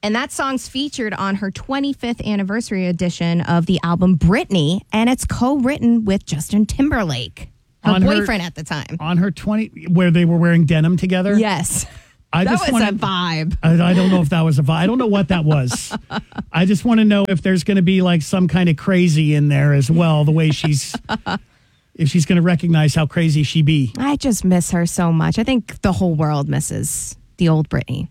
And that song's featured on her 25th anniversary edition of the album Britney, and it's co-written with Justin Timberlake, her boyfriend at the time. On her 20, where they were wearing denim together? Yes. That was a vibe. I don't know if that was a vibe. I don't know what that was. I just want to know if there's going to be like some kind of crazy in there as well, the way if she's going to recognize how crazy she be. I just miss her so much. I think the whole world misses the old Britney.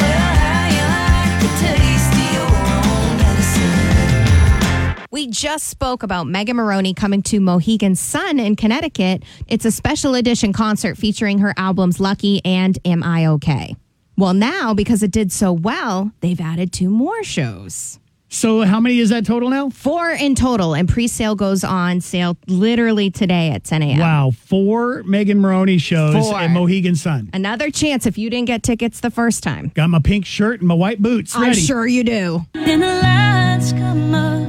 We just spoke about Megan Moroney coming to Mohegan Sun in Connecticut. It's a special edition concert featuring her albums Lucky and Am I Okay? Well, now, because it did so well, they've added 2 more shows. So how many is that total now? 4 in total, and pre-sale goes on sale literally today at 10 a.m. Wow, 4 Megan Moroney shows at Mohegan Sun. Another chance if you didn't get tickets the first time. Got my pink shirt and my white boots ready. I'm sure you do. Then the lights come up,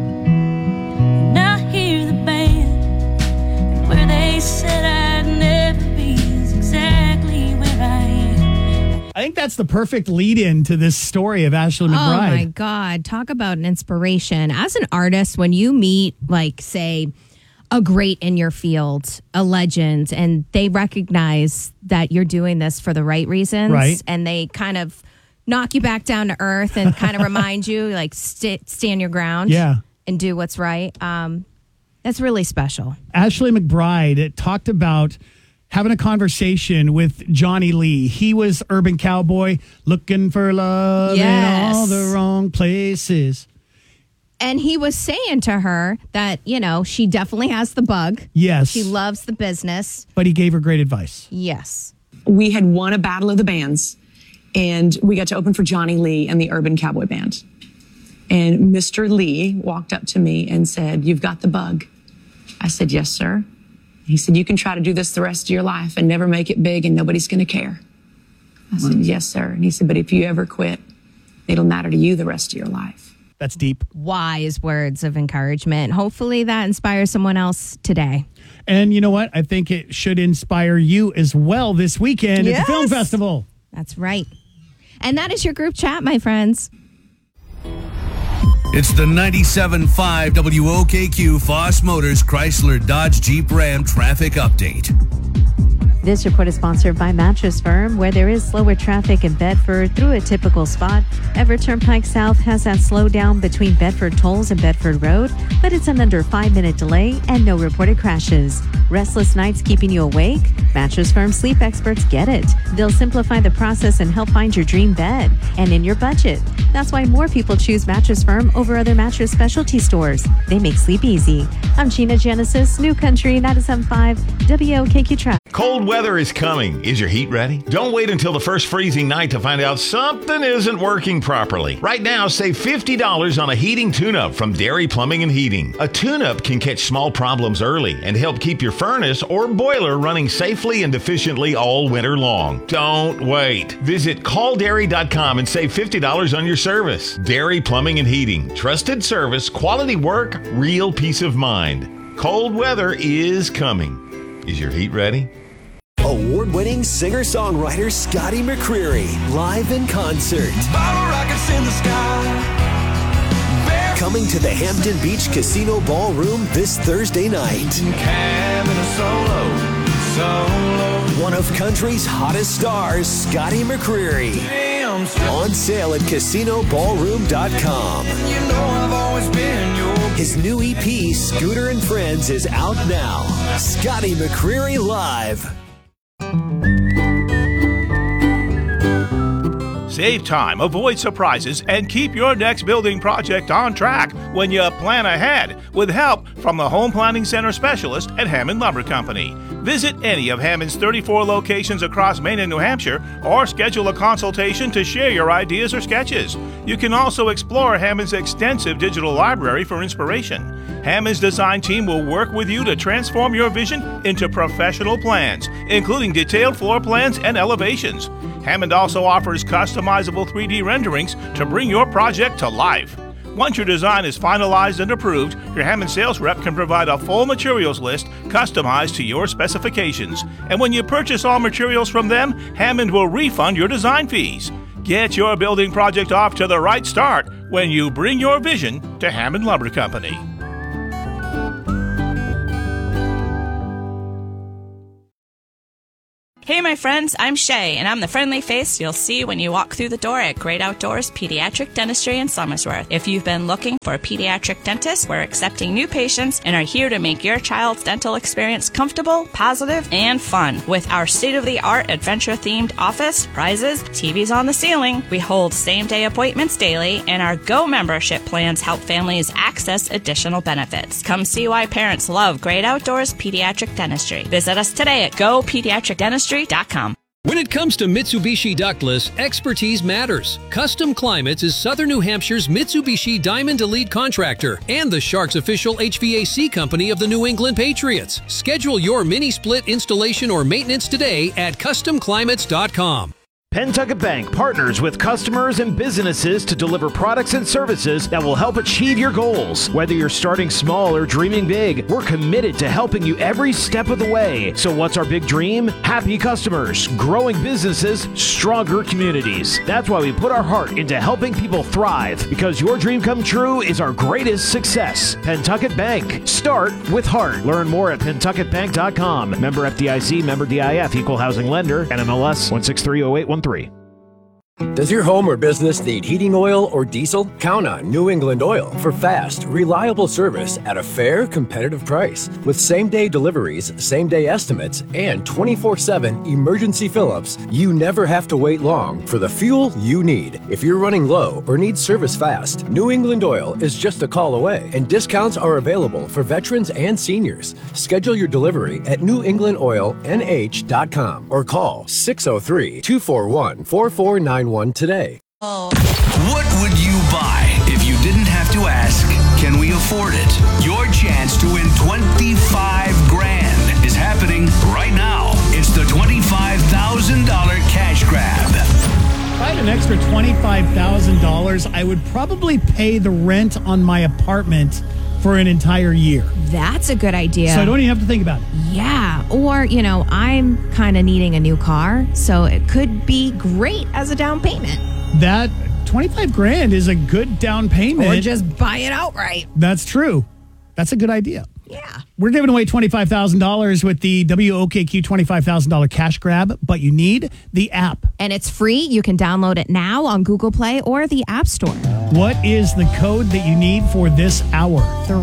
and I hear the band, and where they said I'd never be is exactly where I am. I think that's the perfect lead-in to this story of Ashley McBryde. Oh, my God. Talk about an inspiration. As an artist, when you meet, like, say, a great in your field, a legend, and they recognize that you're doing this for the right reasons, right, and they kind of knock you back down to earth and kind of remind you, like, stand your ground, and do what's right. That's really special. Ashley McBryde talked about having a conversation with Johnny Lee. He was urban cowboy looking for love in all the wrong places. And he was saying to her that, you know, she definitely has the bug. Yes. She loves the business. But he gave her great advice. Yes. We had won a battle of the bands, and we got to open for Johnny Lee and the Urban Cowboy Band. And Mr. Lee walked up to me and said, "You've got the bug." I said, "Yes, sir." He said, "You can try to do this the rest of your life and never make it big and nobody's going to care." I said, "Yes, sir." And he said, "But if you ever quit, it'll matter to you the rest of your life." That's deep. Wise words of encouragement. Hopefully that inspires someone else today. And you know what? I think it should inspire you as well this weekend at the film festival. That's right. And that is your group chat, my friends. It's the 97.5 WOKQ Foss Motors Chrysler Dodge Jeep Ram traffic update. This report is sponsored by Mattress Firm, where there is slower traffic in Bedford through a typical spot. Everett Turnpike South has that slowdown between Bedford Tolls and Bedford Road, but it's an under 5-minute delay and no reported crashes. Restless nights keeping you awake? Mattress Firm sleep experts get it. They'll simplify the process and help find your dream bed and in your budget. That's why more people choose Mattress Firm over other mattress specialty stores. They make sleep easy. I'm Gina Genesis, New Country 97.5 WOKQ Traffic. Cold weather is coming. Is your heat ready? Don't wait until the first freezing night to find out something isn't working properly. Right now, save $50 on a heating tune-up from Dairy Plumbing and Heating. A tune-up can catch small problems early and help keep your furnace or boiler running safely and efficiently all winter long. Don't wait. Visit calldairy.com and save $50 on your service. Dairy Plumbing and Heating. Trusted service, quality work, real peace of mind. Cold weather is coming. Is your heat ready? Award-winning singer-songwriter Scotty McCreery, live in concert. Bottle rockets in the sky. Coming to the Hampton Beach Casino Ballroom this Thursday night. One of country's hottest stars, Scotty McCreery. On sale at casinoballroom.com. You know I've always been your... His new EP, Scooter and Friends, is out now. Scotty McCreery live. Save time, avoid surprises, and keep your next building project on track when you plan ahead with help from the Home Planning Center specialist at Hammond Lumber Company. Visit any of Hammond's 34 locations across Maine and New Hampshire or schedule a consultation to share your ideas or sketches. You can also explore Hammond's extensive digital library for inspiration. Hammond's design team will work with you to transform your vision into professional plans, including detailed floor plans and elevations. Hammond also offers customizable 3D renderings to bring your project to life. Once your design is finalized and approved, your Hammond sales rep can provide a full materials list customized to your specifications. And when you purchase all materials from them, Hammond will refund your design fees. Get your building project off to the right start when you bring your vision to Hammond Lumber Company. Hey, my friends, I'm Shay, and I'm the friendly face you'll see when you walk through the door at Great Outdoors Pediatric Dentistry in Somersworth. If you've been looking for a pediatric dentist, we're accepting new patients and are here to make your child's dental experience comfortable, positive, and fun. With our state-of-the-art adventure-themed office, prizes, TVs on the ceiling, we hold same-day appointments daily, and our Go membership plans help families access additional benefits. Come see why parents love Great Outdoors Pediatric Dentistry. Visit us today at GoPediatricDentistry.com. When it comes to Mitsubishi ductless, expertise matters. Custom Climates is Southern New Hampshire's Mitsubishi Diamond Elite contractor and the Sharks official HVAC company of the New England Patriots. Schedule your mini-split installation or maintenance today at CustomClimates.com. Pentucket Bank partners with customers and businesses to deliver products and services that will help achieve your goals. Whether you're starting small or dreaming big, we're committed to helping you every step of the way. So what's our big dream? Happy customers, growing businesses, stronger communities. That's why we put our heart into helping people thrive, because your dream come true is our greatest success. Pentucket Bank. Start with heart. Learn more at PentucketBank.com. Member FDIC, member DIF, equal housing lender, NMLS 1630813. Does your home or business need heating oil or diesel? Count on New England Oil for fast, reliable service at a fair, competitive price. With same-day deliveries, same-day estimates, and 24/7 emergency fill-ups, you never have to wait long for the fuel you need. If you're running low or need service fast, New England Oil is just a call away, and discounts are available for veterans and seniors. Schedule your delivery at newenglandoilnh.com or call 603-241-4491 today. What would you buy if you didn't have to ask, can we afford it? Your chance to win $25,000 is happening right now. It's the $25,000 cash grab. If I had an extra $25,000, I would probably pay the rent on my apartment for an entire year. That's a good idea. So I don't even have to think about it. Yeah. Or, I'm kind of needing a new car, so it could be great as a down payment. That $25,000 is a good down payment. Or just buy it outright. That's true. That's a good idea. Yeah. We're giving away $25,000 with the WOKQ $25,000 cash grab, but you need the app. And it's free. You can download it now on Google Play or the App Store. What is the code that you need for this hour?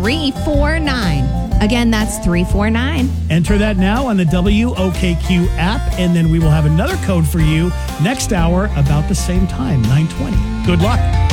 349. Again, that's 349. Enter that now on the WOKQ app, and then we will have another code for you next hour about the same time, 9:20. Good luck.